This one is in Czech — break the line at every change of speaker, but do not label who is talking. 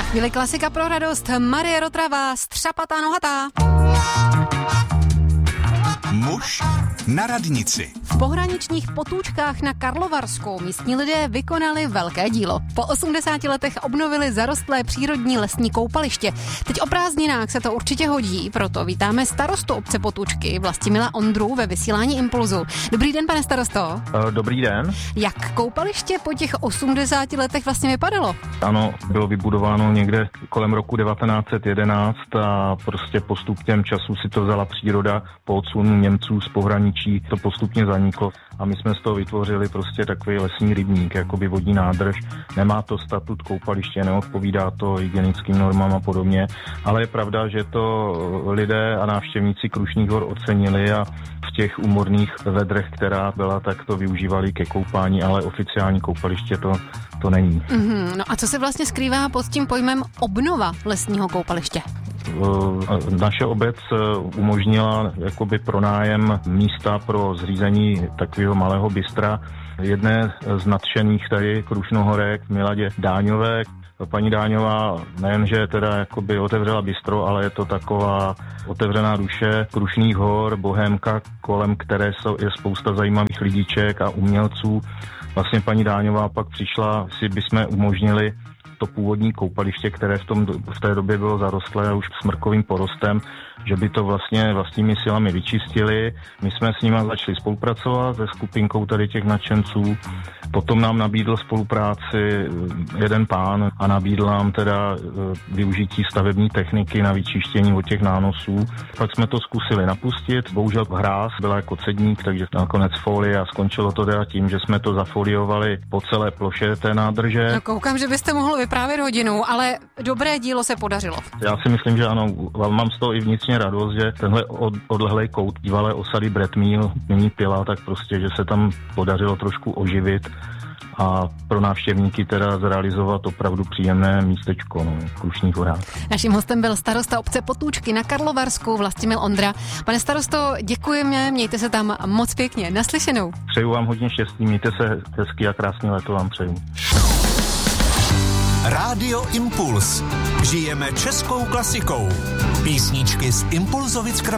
Chvíli klasika pro radost. Marie Rotrava, Střapatá nohatá.
Muž na radnici.
V pohraničních potůčkách na Karlovarsku místní lidé vykonali velké dílo. Po 80 letech obnovili zarostlé přírodní lesní koupaliště. Teď o prázdninách se to určitě hodí, proto vítáme starostu obce Potůčky Vlastimila Ondru ve vysílání Impulzu. Dobrý den, pane starosto.
Dobrý den.
Jak koupaliště po těch 80 letech vlastně vypadalo?
Ano, bylo vybudováno někde kolem roku 1911 a prostě postupem času si to vzala příroda. Po odsunu Němců z pohraničí to postupně zaniklo a my jsme z toho vytvořili prostě takový lesní rybník, jakoby vodní nádrž. Nemá to statut koupaliště, neodpovídá to hygienickým normám a podobně, ale je pravda, že to lidé a návštěvníci Krušných hor ocenili a v těch úmorných vedrech, která byla, tak to využívali ke koupání, ale oficiální koupaliště to není.
No a co se vlastně skrývá pod tím pojmem obnova lesního koupaliště?
Naše obec umožnila jakoby pronájem místa pro zřízení takového malého bystra jedné z nadšených tady Krušnohorek, Miladě Dáňové. Paní Dáňová nejenže teda jakoby otevřela bistro, ale je to taková otevřená duše Krušných hor, bohémka, kolem které je spousta zajímavých lidiček a umělců. Vlastně paní Dáňová pak přišla, si bychom umožnili to původní koupaliště, které v té době bylo zarostlé už smrkovým porostem, že by to vlastně vlastními silami vyčistili. My jsme s nimi začali spolupracovat se skupinkou tady těch nadšenců. Potom nám nabídl spolupráci jeden pán a nabídl nám teda využití stavební techniky na vyčištění od těch nánosů. Pak jsme to zkusili napustit, bohužel hráz byla jako cedník, takže nakonec folie a skončilo to teda tím, že jsme to zafoliovali po celé ploše té nádrže.
No koukám, že byste mohl vyprávět hodinu, ale dobré dílo se podařilo.
Já si myslím, že ano, mám z toho i vnitřně radost, že tenhle odlehlej kout bývalé osady Bretmíl, nyní Pila, tak prostě, že se tam podařilo trošku oživit a pro návštěvníky teda zrealizovat opravdu příjemné místečko v Krušných horách.
Naším hostem byl starosta obce Potůčky na Karlovarsku Vlastimil Ondra. Pane starosto, děkujeme, mějte se tam moc pěkně. Naslyšenou.
Přeju vám hodně štěstí, mějte se hezky a krásné léto vám přeju.
Rádio Impuls. Žijeme českou klasikou. Písničky z Impulzovic